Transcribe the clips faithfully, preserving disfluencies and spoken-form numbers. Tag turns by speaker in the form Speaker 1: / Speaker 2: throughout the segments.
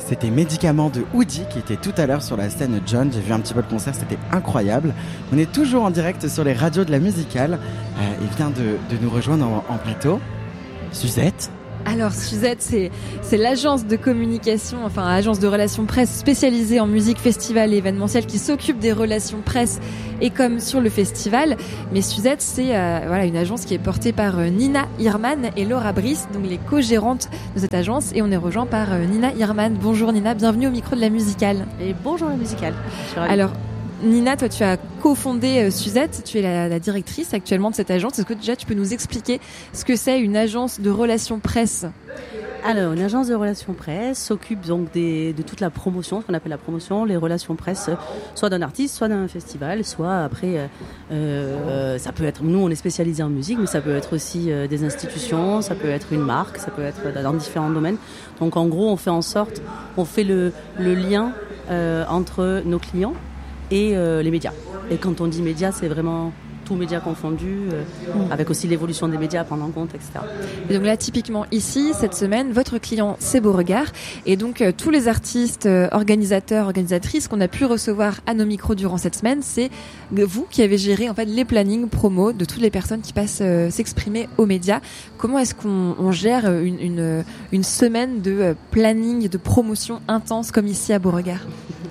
Speaker 1: C'était Médicaments de Hoodie qui était tout à l'heure sur la scène John. J'ai vu un petit peu le concert, c'était incroyable. On est toujours en direct sur les radios de la musicale. Euh, il vient de, de nous rejoindre en, en plateau. Suzette.
Speaker 2: Alors Suzette, c'est, c'est l'agence de communication, enfin agence de relations presse spécialisée en musique, festival et événementiel qui s'occupe des relations presse et comme sur le festival. Mais Suzette, c'est euh, voilà une agence qui est portée par euh, Nina Hirman et Laura Brice, donc les co-gérantes de cette agence. Et on est rejoint par euh, Nina Hirman. Bonjour Nina, bienvenue au micro de la musicale.
Speaker 3: Et bonjour la musicale.
Speaker 2: Alors Nina, toi tu as cofondé euh, Suzette, tu es la, la directrice actuellement de cette agence. Est-ce que déjà tu peux nous expliquer ce que c'est une agence de relations presse ?
Speaker 3: Alors, une agence de relations presse s'occupe donc des, de toute la promotion, ce qu'on appelle la promotion, les relations presse, soit d'un artiste, soit d'un festival, soit après, euh, euh, ça peut être, nous on est spécialisés en musique, mais ça peut être aussi euh, des institutions, ça peut être une marque, ça peut être dans différents domaines. Donc en gros, on fait en sorte, on fait le, le lien euh, entre nos clients et euh, les médias. Et quand on dit médias, c'est vraiment tous médias confondus, euh, mmh. avec aussi l'évolution des médias à prendre en compte, et cetera.
Speaker 2: Et donc là, typiquement ici, cette semaine, votre client, c'est Beauregard. Et donc, euh, tous les artistes, euh, organisateurs, organisatrices qu'on a pu recevoir à nos micros durant cette semaine, c'est vous qui avez géré en fait les plannings promo de toutes les personnes qui passent euh, s'exprimer aux médias. Comment est-ce qu'on on gère une, une, une semaine de euh, planning, de promotion intense comme ici à Beauregard ?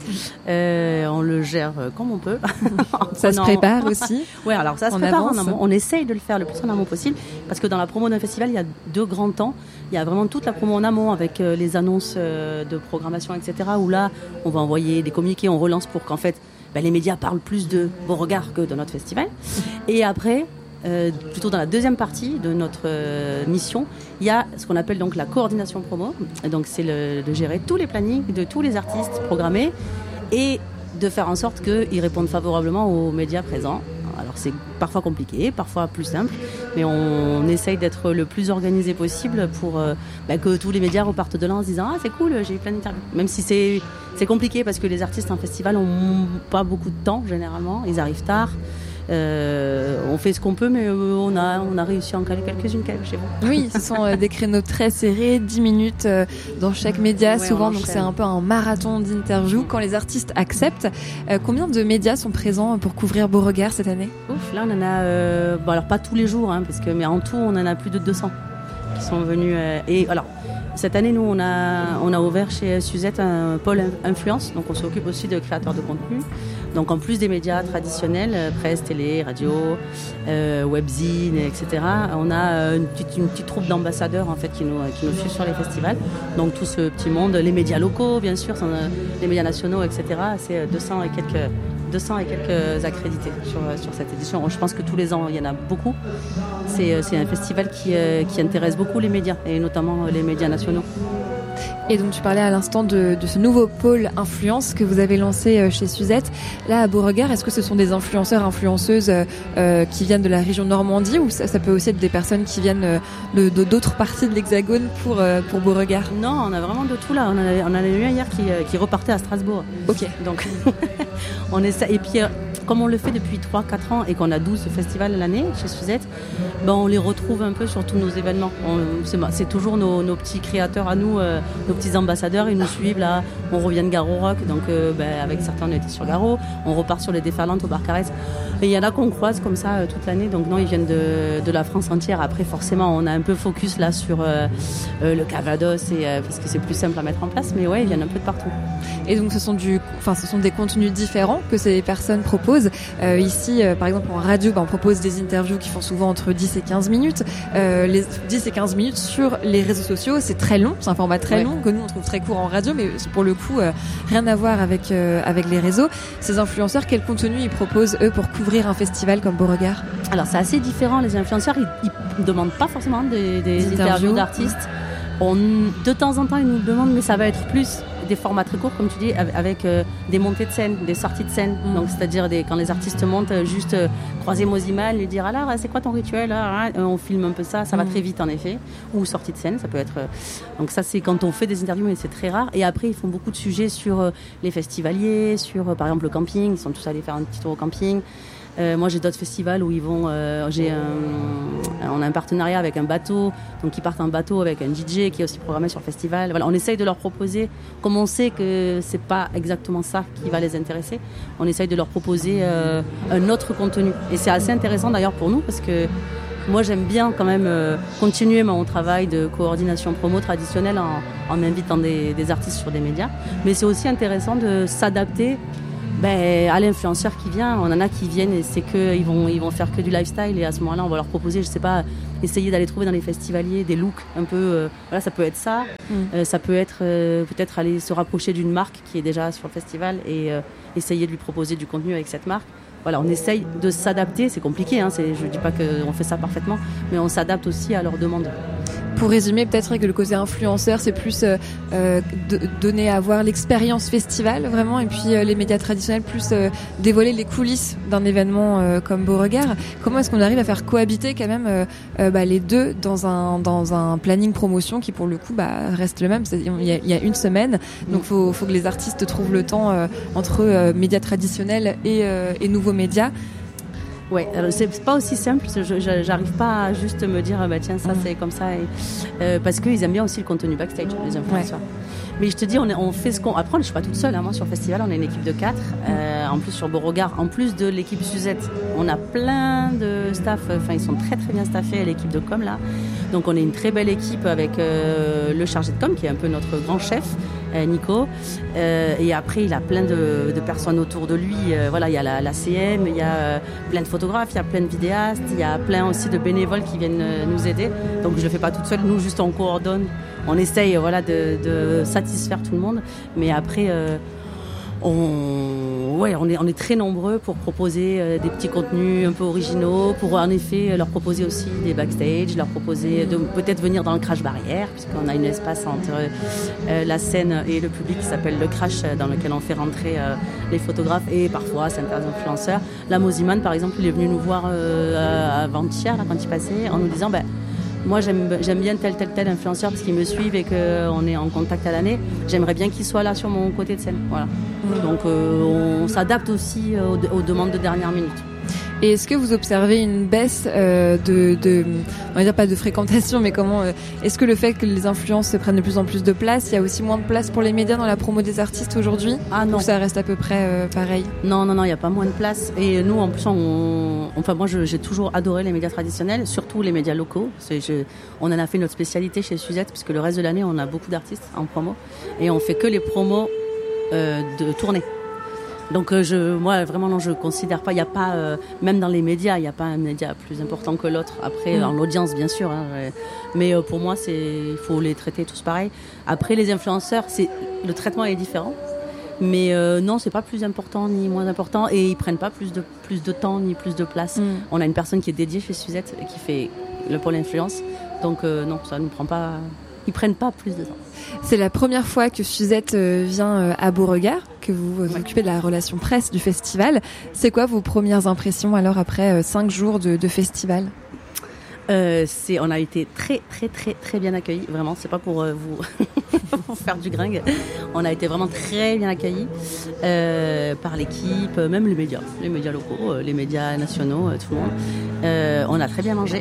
Speaker 3: Euh, on le gère comme on peut.
Speaker 2: Ça se prépare aussi.
Speaker 3: Ouais, alors ça se
Speaker 2: on
Speaker 3: prépare
Speaker 2: avance.
Speaker 3: en amont. On essaye de le faire le plus en amont possible parce que dans la promo d'un festival, il y a deux grands temps. Il y a vraiment toute la promo en amont avec euh, les annonces euh, de programmation, et cetera. Où là, on va envoyer des communiqués, on relance pour qu'en fait, ben, les médias parlent plus de Beauregard que de notre festival. Et après, euh, plutôt dans la deuxième partie de notre euh, mission, il y a ce qu'on appelle donc la coordination promo. Et donc c'est le, de gérer tous les plannings de tous les artistes programmés et de faire en sorte qu'ils répondent favorablement aux médias présents. Alors c'est parfois compliqué, parfois plus simple, mais on, on essaye d'être le plus organisé possible pour euh, bah, que tous les médias repartent de là en se disant « Ah, c'est cool, j'ai eu plein d'interviews ». Même si c'est, c'est compliqué parce que les artistes en festival n'ont pas beaucoup de temps généralement, ils arrivent tard. Euh, on fait ce qu'on peut, mais euh, on a on a réussi à en caler quelques-unes chez vous.
Speaker 2: Oui, ce sont euh, des créneaux très serrés, dix minutes euh, dans chaque média, ouais, souvent, donc c'est un peu un marathon d'interviews quand les artistes acceptent. Euh, combien de médias sont présents pour couvrir Beauregard cette année ?
Speaker 3: Ouf, là on en a, euh, bon alors pas tous les jours, hein, parce que mais en tout on en a plus de deux cents qui sont venus. Euh, et alors cette année nous on a on a ouvert chez Suzette un pôle influence, donc on s'occupe aussi de créateurs de contenu. Donc en plus des médias traditionnels, euh, presse, télé, radio, euh, webzine, et cetera. On a euh, une petite une petite troupe d'ambassadeurs en fait qui nous qui nous suivent sur les festivals. Donc tout ce petit monde, les médias locaux bien sûr, sont, euh, les médias nationaux, et cetera. C'est deux cents et quelques deux cents et quelques accrédités sur sur cette édition. Je pense que tous les ans il y en a beaucoup. C'est c'est un festival qui euh, qui intéresse beaucoup les médias et notamment les médias nationaux.
Speaker 2: Et donc tu parlais à l'instant de, de ce nouveau pôle influence que vous avez lancé chez Suzette. Là à Beauregard, est-ce que ce sont des influenceurs, influenceuses euh, qui viennent de la région Normandie ou ça, ça peut aussi être des personnes qui viennent de, de, d'autres parties de l'Hexagone pour, euh, pour Beauregard ?
Speaker 3: Non, on a vraiment de tout là. On en a, on en a eu un hier qui, qui repartait à Strasbourg.
Speaker 2: Ok.
Speaker 3: Donc on essaie. Et puis comme on le fait depuis trois quatre ans et qu'on a douze festivals à l'année chez Suzette, ben on les retrouve un peu sur tous nos événements. On, c'est, c'est toujours nos, nos petits créateurs à nous, euh, nos petits ambassadeurs, ils nous suivent là. On revient de Garo Rock, donc euh, ben, avec certains on était sur Garo, on repart sur les déferlantes au Bar Caresse. Et il y en a qu'on croise comme ça euh, toute l'année, donc non, ils viennent de, de la France entière. Après forcément on a un peu focus là sur euh, euh, le Calvados et, euh, parce que c'est plus simple à mettre en place, mais ouais, ils viennent un peu de partout.
Speaker 2: Et donc ce sont, du, enfin, ce sont des contenus différents que ces personnes proposent. Euh, ici, euh, par exemple en radio, ben, on propose des interviews qui font souvent entre dix et quinze minutes. Euh, les dix et quinze minutes sur les réseaux sociaux, c'est très long, c'est un format très ouais. long que nous on trouve très court en radio, mais pour le coup euh, rien à voir avec euh, avec les réseaux. Ces influenceurs, quel contenu ils proposent eux pour couvrir un festival comme Beauregard ?
Speaker 3: Alors c'est assez différent. Les influenceurs, ils, ils demandent pas forcément des, des, des interviews d'artistes. On, de temps en temps, ils nous demandent, mais ça va être plus des formats très courts, comme tu dis, avec euh, des montées de scène, des sorties de scène. Mmh. Donc, c'est-à-dire des, quand les artistes montent, euh, juste euh, croiser Moziman, lui dire alors, c'est quoi ton rituel là, euh, on filme un peu ça, ça mmh. va très vite en effet. Ou sortie de scène, ça peut être. Euh, donc ça, c'est quand on fait des interviews, mais c'est très rare. Et après, ils font beaucoup de sujets sur euh, les festivaliers, sur euh, par exemple le camping. Ils sont tous allés faire un petit tour au camping. Euh, moi, j'ai d'autres festivals où ils vont. Euh, j'ai un, on a un partenariat avec un bateau, donc ils partent en bateau avec un D J qui est aussi programmé sur le festival. Voilà, on essaye de leur proposer, comme on sait que c'est pas exactement ça qui va les intéresser, on essaye de leur proposer euh, un autre contenu. Et c'est assez intéressant d'ailleurs pour nous parce que moi, j'aime bien quand même euh, continuer mon travail de coordination promo traditionnelle en, en invitant des, des artistes sur des médias, mais c'est aussi intéressant de s'adapter. Ben, à l'influenceur qui vient, on en a qui viennent et c'est que ils vont ils vont faire que du lifestyle et à ce moment-là on va leur proposer, je sais pas, essayer d'aller trouver dans les festivaliers des looks un peu, euh, voilà, ça peut être ça, mm. euh, ça peut être euh, peut-être aller se rapprocher d'une marque qui est déjà sur le festival et euh, essayer de lui proposer du contenu avec cette marque. Voilà, on essaye de s'adapter, c'est compliqué, hein, c'est, je dis pas qu'on fait ça parfaitement, mais on s'adapte aussi à leurs demandes.
Speaker 2: Pour résumer, peut-être que le côté influenceur, c'est plus euh, euh, de, donner à voir l'expérience festival, vraiment, et puis euh, les médias traditionnels, plus euh, dévoiler les coulisses d'un événement euh, comme Beauregard. Comment est-ce qu'on arrive à faire cohabiter quand même euh, euh, bah, les deux dans un dans un planning promotion qui, pour le coup, bah, reste le même. C'est-à-dire, il y a, il y a une semaine, donc faut faut que les artistes trouvent le temps euh, entre euh, médias traditionnels et, euh, et nouveaux médias.
Speaker 3: Ouais, alors c'est pas aussi simple. Je, je, j'arrive pas à juste me dire bah tiens ça mmh. c'est comme ça et, euh, parce qu'ils aiment bien aussi le contenu backstage les influenceurs. Ouais. Mais je te dis on, est, on fait ce qu'on apprend. Je suis pas toute seule. Hein, moi sur le festival on est une équipe de quatre. Euh, en plus sur Beauregard, en plus de l'équipe Suzette, on a plein de staff. Enfin ils sont très très bien staffés à l'équipe de com là. Donc on est une très belle équipe avec euh, le chargé de com qui est un peu notre grand chef. Nico, euh, et après il a plein de, de personnes autour de lui, euh, voilà, il y a la, la C M, il y a euh, plein de photographes, il y a plein de vidéastes, il y a plein aussi de bénévoles qui viennent euh, nous aider, donc je le fais pas toute seule, nous juste on coordonne, on essaye voilà, de, de satisfaire tout le monde, mais après euh, on, ouais, on, est, on est très nombreux pour proposer euh, des petits contenus un peu originaux, pour en effet leur proposer aussi des backstage, leur proposer de peut-être venir dans le crash barrière, puisqu'on a une espace entre euh, la scène et le public qui s'appelle le crash, dans lequel on fait rentrer euh, les photographes et parfois certains influenceurs. La Mosiman par exemple, il est venu nous voir euh, avant-hier là, quand il passait, en nous disant ben, moi j'aime, j'aime bien tel tel tel influenceur parce qu'ils me suivent et qu'on est en contact à l'année, j'aimerais bien qu'il soit là sur mon côté de scène, voilà. Donc euh, on s'adapte aussi aux, aux demandes de dernière minute.
Speaker 2: Et est-ce que vous observez une baisse euh, de, de, on va dire pas de fréquentation, mais comment euh, est-ce que le fait que les influences prennent de plus en plus de place, il y a aussi moins de place pour les médias dans la promo des artistes aujourd'hui?
Speaker 3: Ah non.
Speaker 2: Ou ça reste à peu près euh, pareil?
Speaker 3: Non, non, non, il n'y a pas moins de place. Et nous, en plus, on, enfin moi, je, j'ai toujours adoré les médias traditionnels, surtout les médias locaux. C'est, je, on en a fait notre spécialité chez Suzette, puisque le reste de l'année, on a beaucoup d'artistes en promo, et on fait que les promos euh, de tournée. Donc euh, je, moi vraiment non, je considère pas, il y a pas, euh, même dans les médias, il y a pas un média plus important que l'autre. Après, mmh. dans l'audience bien sûr, hein, mais euh, pour moi c'est, il faut les traiter tous pareil. Après les influenceurs, c'est le traitement est différent, mais euh, non, c'est pas plus important ni moins important et ils prennent pas plus de plus de temps ni plus de place. Mmh. On a une personne qui est dédiée chez Suzette qui fait le pôle influence, donc euh, non, ça ne prend pas. Ils prennent pas plus de temps.
Speaker 2: C'est la première fois que Suzette vient à Beauregard, que vous vous ouais. occupez de la relation presse du festival. C'est quoi vos premières impressions alors après cinq jours de, de festival?
Speaker 3: Euh, c'est, on a été très très très très bien accueillis. Vraiment, c'est pas pour euh, vous, vous faire du gringue. On a été vraiment très bien accueillis euh, par l'équipe, même les médias, les médias locaux, euh, les médias nationaux, euh, tout le monde. Euh, on a très bien mangé.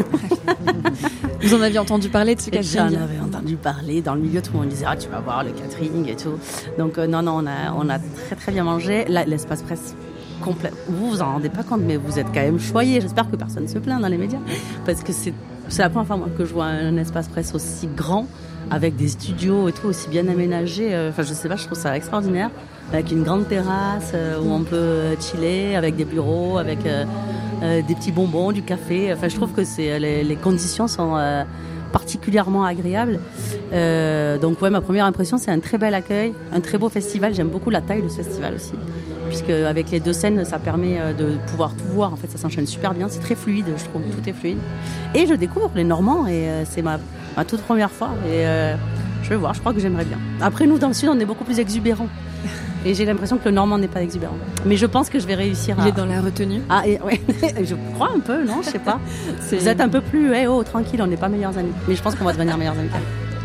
Speaker 2: Vous en aviez entendu parler de ce catering?
Speaker 3: J'en avais entendu parler dans le milieu, tout le monde disait ah tu vas voir le catering et tout. Donc euh, non non on a on a très très bien mangé. Là, l'espace presse complet. Vous vous en rendez pas compte mais vous êtes quand même choyés. J'espère que personne ne se plaint dans les médias parce que c'est c'est la première fois moi, que je vois un espace presse aussi grand avec des studios et tout aussi bien aménagés. Enfin je sais pas, je trouve ça extraordinaire avec une grande terrasse euh, où on peut chiller avec des bureaux avec euh, Euh, des petits bonbons, du café. Enfin, je trouve que c'est les, les conditions sont euh, particulièrement agréables. Euh, donc, ouais, ma première impression, c'est un très bel accueil, un très beau festival. J'aime beaucoup la taille de ce festival aussi, puisque avec les deux scènes, ça permet de pouvoir tout voir. En fait, ça s'enchaîne super bien. C'est très fluide, je trouve. Tout est fluide. Et je découvre les Normands et euh, c'est ma, ma toute première fois. Et euh, je vais voir. Je crois que j'aimerais bien. Après, nous, dans le sud, on est beaucoup plus exubérants. Et j'ai l'impression que le Normand n'est pas exubérant. Mais je pense que je vais réussir à...
Speaker 2: Il est dans la retenue.
Speaker 3: Ah, et, ouais, je crois un peu, non, je sais pas. Vous êtes un peu plus, hey, oh, tranquille, on n'est pas meilleurs amis. Mais je pense qu'on va devenir meilleurs amis.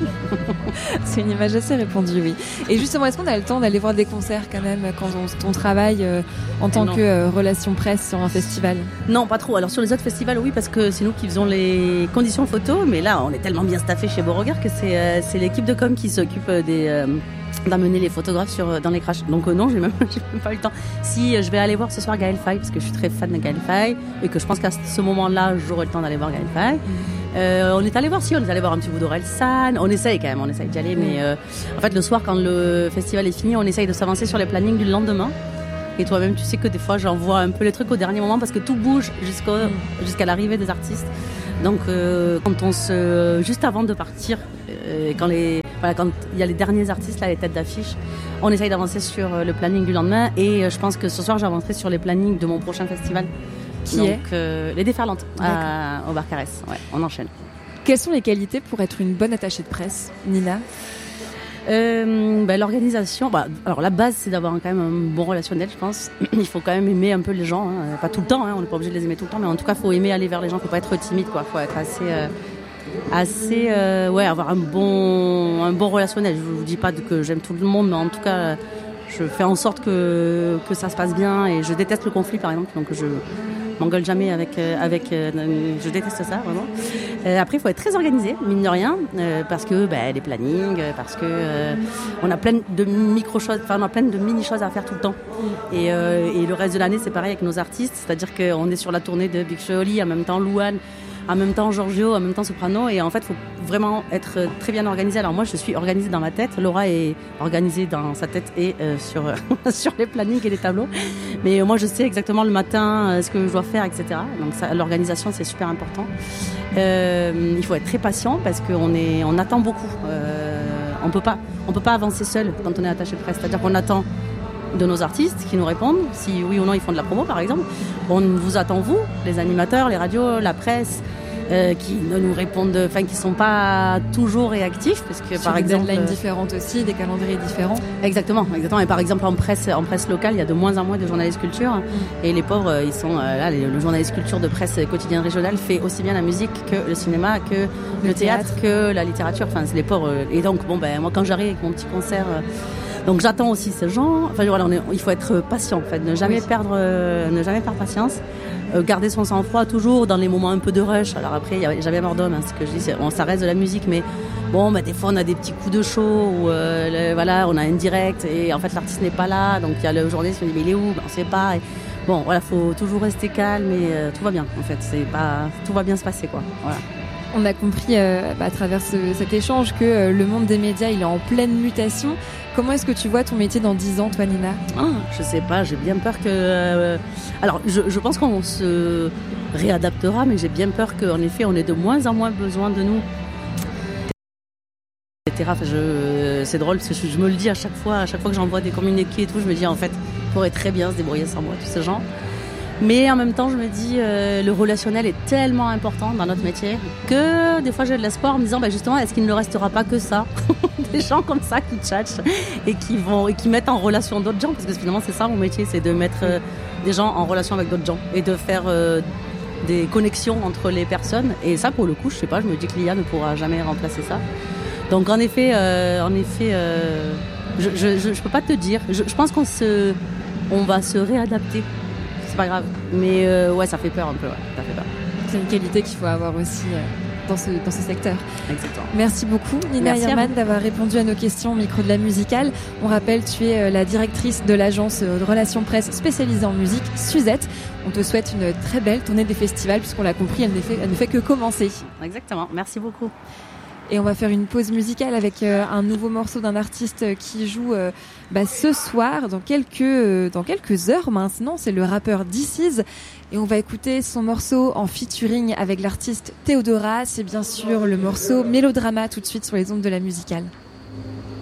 Speaker 2: C'est une image assez répandue, oui. Et justement, est-ce qu'on a le temps d'aller voir des concerts quand même quand on, on travaille euh, en tant non. que euh, relation presse sur un festival?
Speaker 3: Non, pas trop. Alors sur les autres festivals, oui, parce que c'est nous qui faisons les conditions photo, mais là, on est tellement bien staffé chez Beauregard que c'est, euh, c'est l'équipe de com qui s'occupe des... Euh, d'amener les photographes sur, dans les crashs. Donc euh, non, j'ai même, j'ai même pas eu le temps. Si, euh, je vais aller voir ce soir Gaël Faye, parce que je suis très fan de Gaël Faye, et que je pense qu'à ce moment-là, j'aurai le temps d'aller voir Gaël Faye. Mmh. Euh, on est allé voir, si, on est allé voir un petit bout d'Orelsan. On essaye quand même, on essaye d'y aller, mmh. mais euh, en fait, le soir, quand le festival est fini, on essaye de s'avancer sur les plannings du lendemain. Et toi-même, tu sais que des fois, j'envoie un peu les trucs au dernier moment, parce que tout bouge jusqu'au, mmh. jusqu'à l'arrivée des artistes. Donc, euh, quand on se, juste avant de partir, euh, quand les, voilà, quand il y a les derniers artistes, là, les têtes d'affiche, on essaye d'avancer sur le planning du lendemain. Et euh, je pense que ce soir, j'avancerai sur les plannings de mon prochain festival,
Speaker 2: qui
Speaker 3: donc,
Speaker 2: est
Speaker 3: euh, les Déferlantes à, au Bar Carès. Ouais, on enchaîne.
Speaker 2: Quelles sont les qualités pour être une bonne attachée de presse, Nina?
Speaker 3: Euh, bah, l'organisation, bah, alors la base c'est d'avoir quand même un bon relationnel, je pense. Il faut quand même aimer un peu les gens, hein. Pas tout le temps, hein. On n'est pas obligé de les aimer tout le temps, mais en tout cas il faut aimer aller vers les gens, faut pas être timide, quoi. Faut être assez, euh, assez, euh, ouais, avoir un bon, un bon relationnel. Je vous dis pas que j'aime tout le monde, mais en tout cas je fais en sorte que que ça se passe bien, et je déteste le conflit par exemple, donc je m'engueule jamais avec euh, avec euh, je déteste ça vraiment. Euh, après il faut être très organisé, mine de rien, euh, parce que bah, les plannings, parce que euh, on a plein de micro choses, enfin on a plein de mini choses à faire tout le temps, et, euh, et le reste de l'année c'est pareil avec nos artistes, c'est-à-dire qu'on est sur la tournée de Big Flo et Oli, en même temps Louane, en même temps Giorgio, en même temps Soprano, et en fait il faut vraiment être très bien organisé. Alors moi je suis organisée dans ma tête, Laura est organisée dans sa tête et euh, sur sur les plannings et les tableaux, mais moi je sais exactement le matin euh, ce que je dois faire, etc. Donc ça, l'organisation c'est super important. Euh, il faut être très patient parce qu'on est on attend beaucoup. Euh, on peut pas on peut pas avancer seul quand on est attaché de presse, c'est-à-dire qu'on attend de nos artistes qui nous répondent, si oui ou non ils font de la promo par exemple. On vous attend vous, les animateurs, les radios, la presse, euh, qui ne nous répondent, enfin qui sont pas toujours réactifs, parce que
Speaker 2: sur
Speaker 3: par
Speaker 2: des
Speaker 3: exemple,
Speaker 2: deadlines différentes aussi, des calendriers différents.
Speaker 3: Exactement, exactement. Et par exemple en presse, en presse locale, il y a de moins en moins de journalistes culture, mmh. et les pauvres, ils sont euh, là. Le journaliste culture de presse quotidienne régionale fait aussi bien la musique que le cinéma, que le, le théâtre, théâtre, que la littérature. Enfin, c'est les pauvres. Et donc bon ben moi quand j'arrive avec mon petit concert. Euh, Donc j'attends aussi ces gens. Enfin voilà, on est, il faut être patient en fait, ne jamais oui. perdre, euh, ne jamais perdre patience, euh, garder son sang-froid toujours dans les moments un peu de rush. Alors après, il y a jamais mort d'homme, hein, ce que je dis, c'est, on, ça reste de la musique, mais bon, bah, des fois on a des petits coups de chaud où euh, le, voilà, on a une direct et en fait l'artiste n'est pas là, donc il y a le journaliste qui me dit mais il est où, ben, on sait pas. Et, bon voilà, faut toujours rester calme et euh, tout va bien en fait, c'est pas, tout va bien se passer quoi. Voilà.
Speaker 2: On a compris euh, bah, à travers ce, cet échange que euh, le monde des médias il est en pleine mutation. Comment est-ce que tu vois ton métier dans dix ans, toi, Nina?
Speaker 3: Ah, je sais pas, j'ai bien peur que... Euh, alors, je, je pense qu'on se réadaptera, mais j'ai bien peur qu'en effet, on ait de moins en moins besoin de nous. Je, c'est drôle, parce que je, je me le dis à chaque fois, à chaque fois que j'envoie des communiqués et tout, je me dis, en fait, on pourrait très bien se débrouiller sans moi, tous ces gens. Mais en même temps, je me dis, euh, le relationnel est tellement important dans notre métier que des fois j'ai de l'espoir en me disant, bah justement, est-ce qu'il ne restera pas que ça, des gens comme ça qui tchatchent et qui vont et qui mettent en relation d'autres gens, parce que finalement c'est ça mon métier, c'est de mettre euh, des gens en relation avec d'autres gens et de faire euh, des connexions entre les personnes. Et ça, pour le coup, je sais pas, je me dis que l'I A ne pourra jamais remplacer ça. Donc en effet, euh, en effet, euh, je, je, je, je peux pas te dire. Je, je pense qu'on se, on va se réadapter. C'est pas grave, mais euh, ouais, ça fait peur un peu, ouais, ça fait peur.
Speaker 2: C'est une qualité qu'il faut avoir aussi euh, dans ce dans ce secteur.
Speaker 3: Exactement.
Speaker 2: Merci beaucoup, Nina Yerman, d'avoir répondu à nos questions au micro de la musicale. On rappelle, tu es euh, la directrice de l'agence de relations presse spécialisée en musique, Suzette. On te souhaite une très belle tournée des festivals, puisqu'on l'a compris, elle ne fait, elle ne fait que commencer.
Speaker 3: Exactement. Merci beaucoup.
Speaker 2: Et on va faire une pause musicale avec euh, un nouveau morceau d'un artiste qui joue euh, bah, ce soir, dans quelques, euh, dans quelques heures maintenant. C'est le rappeur D C Z. Et on va écouter son morceau en featuring avec l'artiste Théodora. C'est bien sûr le morceau Mélodrama, tout de suite sur les ondes de la musicale.